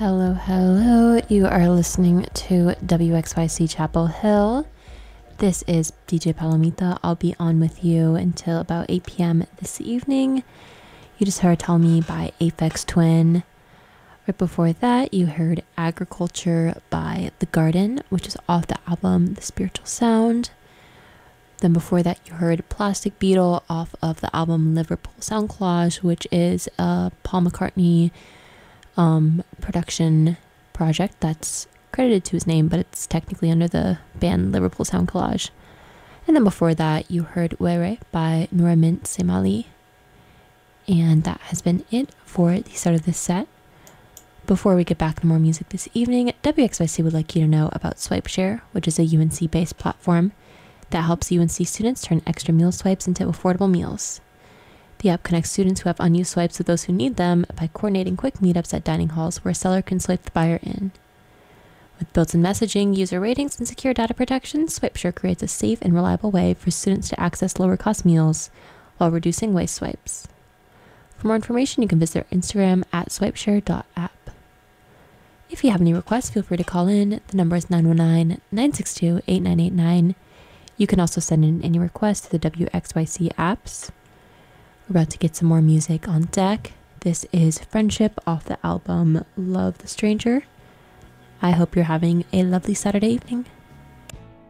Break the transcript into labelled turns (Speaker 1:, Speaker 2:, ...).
Speaker 1: Hello, hello. You are listening to WXYC Chapel Hill. This is DJ Palomita. I'll be on with you until about 8 p.m. this evening. You just heard Tell Me by Aphex Twin. Right before that, you heard Agriculture by The Garden, which is off the album The Spiritual Sound. Then before that, you heard Plastic Beetle off of the album Liverpool Sound Collage, which is a Paul McCartney production project that's credited to his name, but it's technically under the band Liverpool Sound Collage. And then before that, you heard Were by Nuramint Semali. And that has been it for the start of this set. Before we get back to more music this evening, WXYC would like you to know about SwipeShare, which is a UNC-based platform that helps UNC students turn extra meal swipes into affordable meals. The app connects students who have unused swipes with those who need them by coordinating quick meetups at dining halls where a seller can swipe the buyer in. With built-in messaging, user ratings, and secure data protection, SwipeShare creates a safe and reliable way for students to access lower-cost meals while reducing waste swipes. For more information, you can visit their Instagram at swipeshare.app. If you have any requests, feel free to call in. The number is 919-962-8989. You can also send in any requests to the WXYC apps. We're about to get some more music on deck. This is Friendship off the album Love the Stranger. I hope you're having a lovely Saturday evening.